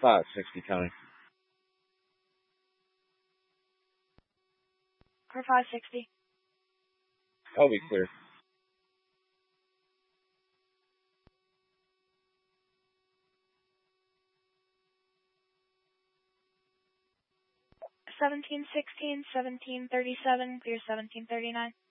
560, Tony. Car 560. I'll be clear. $17.16, $17.37, clear $17.39.